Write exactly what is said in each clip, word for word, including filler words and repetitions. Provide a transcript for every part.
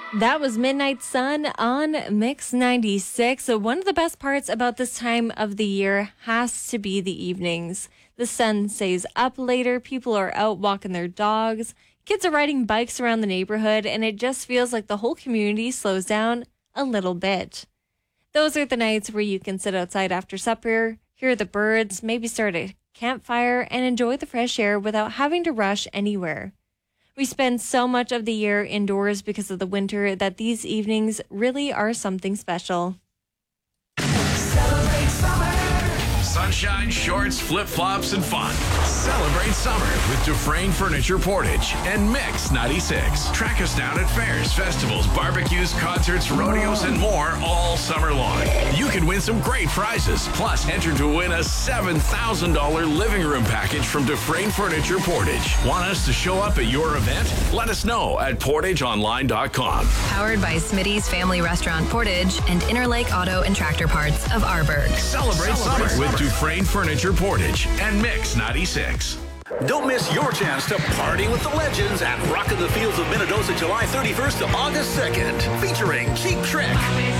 That was Midnight Sun on Mix ninety-six. So one of the best parts about this time of the year has to be the evenings. The sun stays up later, people are out walking their dogs, kids are riding bikes around the neighborhood, and it just feels like the whole community slows down a little bit. Those are the nights where you can sit outside after supper, hear the birds, maybe start a campfire, and enjoy the fresh air without having to rush anywhere. We spend so much of the year indoors because of the winter that these evenings really are something special. Celebrate summer. Sunshine, shorts, flip-flops, and fun. Celebrate summer with Dufresne Furniture Portage and Mix ninety-six. Track us down at fairs, festivals, barbecues, concerts, rodeos, and more all summer long. You can win some great prizes. Plus, enter to win a seven thousand dollars living room package from Dufresne Furniture Portage. Want us to show up at your event? Let us know at portage online dot com. Powered by Smitty's Family Restaurant Portage and Interlake Auto and Tractor Parts of Arborg. Celebrate, Celebrate summer with Dufresne Furniture Portage and Mix ninety-six. Don't miss your chance to party with the legends at Rockin' the Fields of Minnedosa, July thirty-first to August second. Featuring Cheap Trick,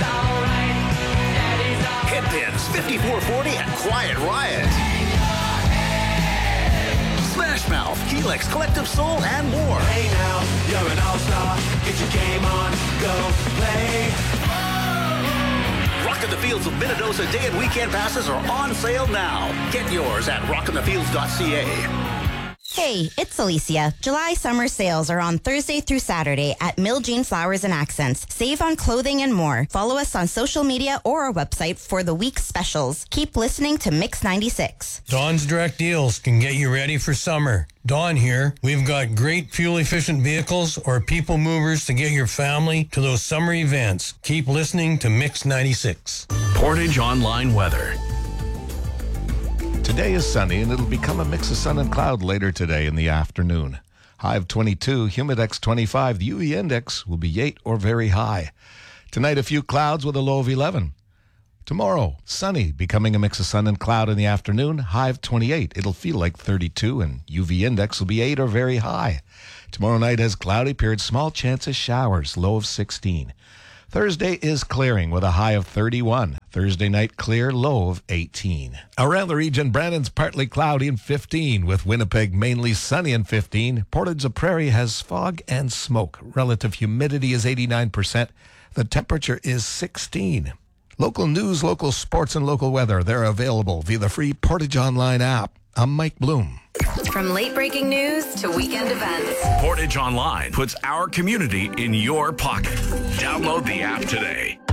Headpins, fifty-four forty, and Quiet Riot. Smash Mouth, Helix, Collective Soul, and more. Hey now, you're an all-star. Get your game on, go play. Rockin' the Fields of Minnedosa day and weekend passes are on sale now. Get yours at rockin the fields dot c a. Hey, it's Alicia. July summer sales are on Thursday through Saturday at Mill Jean Flowers and Accents. Save on clothing and more. Follow us on social media or our website for the week's specials. Keep listening to Mix ninety-six. Dawn's Direct Deals can get you ready for summer. Dawn here. We've got great fuel-efficient vehicles or people movers to get your family to those summer events. Keep listening to Mix ninety-six. Portage Online Weather. Today is sunny, and it'll become a mix of sun and cloud later today in the afternoon. High of twenty-two, humidex twenty-five. The U V index will be eight or very high. Tonight, a few clouds with a low of eleven. Tomorrow, sunny, becoming a mix of sun and cloud in the afternoon. High of twenty-eight. It'll feel like thirty-two, and U V index will be eight or very high. Tomorrow night has cloudy period, small chance of showers, low of sixteen. Thursday is clearing with a high of thirty-one. Thursday night clear, low of eighteen. Around the region, Brandon's partly cloudy and fifteen, with Winnipeg mainly sunny and fifteen. Portage-la-Prairie has fog and smoke. Relative humidity is eighty-nine percent. The temperature is sixteen. Local news, local sports, and local weather, they're available via the free Portage Online app. I'm Mike Bloom. From late breaking news to weekend events, Portage Online puts our community in your pocket. Download the app today.